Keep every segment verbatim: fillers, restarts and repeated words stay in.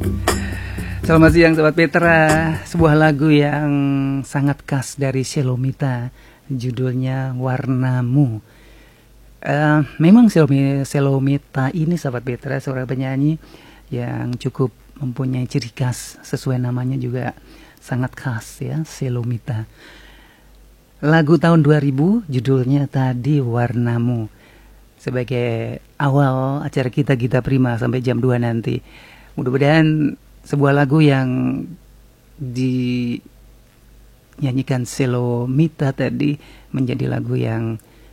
Selamat siang Sobat Petra. Sebuah lagu yang sangat khas dari Shelomita, judulnya Warnamu. uh, Memang Shelomita ini Sobat Petra seorang penyanyi yang cukup mempunyai ciri khas, sesuai namanya juga sangat khas ya, Shelomita. Lagu tahun dua ribu, judulnya tadi Warnamu. Sebagai awal acara kita Gita Prima sampai jam dua nanti. Mudah-mudahan sebuah lagu yang dinyanyikan Shelomita tadi menjadi lagu yang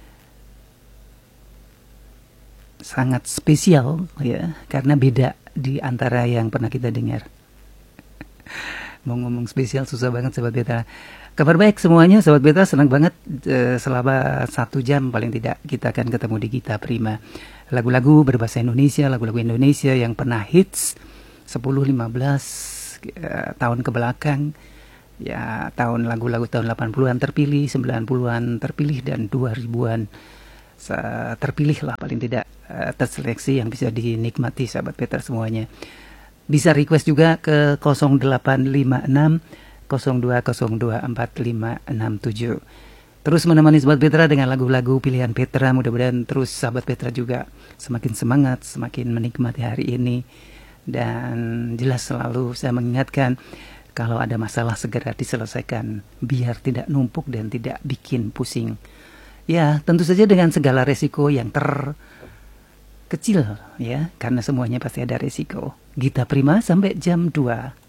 sangat spesial ya, karena beda di antara yang pernah kita dengar. Mau ngomong spesial susah banget Sobat Beta. Kabar baik semuanya Sobat Beta, senang banget eh, selama satu jam paling tidak kita akan ketemu di Gita Prima. Lagu-lagu berbahasa Indonesia, lagu-lagu Indonesia yang pernah hits sepuluh lima belas uh, tahun ke belakang ya, tahun lagu-lagu tahun delapan puluhan terpilih, sembilan puluhan terpilih, dan dua ribuan uh, terpilih lah paling tidak, uh, terseleksi yang bisa dinikmati Sahabat Petra semuanya. Bisa request juga ke nol delapan lima enam nol dua nol dua empat lima enam tujuh. Terus menemani Sahabat Petra dengan lagu-lagu pilihan Petra. Mudah-mudahan terus Sahabat Petra juga semakin semangat, semakin menikmati hari ini. Dan jelas selalu saya mengingatkan, kalau ada masalah segera diselesaikan biar tidak numpuk dan tidak bikin pusing. Ya, tentu saja dengan segala resiko yang terkecil ya, karena semuanya pasti ada resiko. Gita Prima sampai jam dua.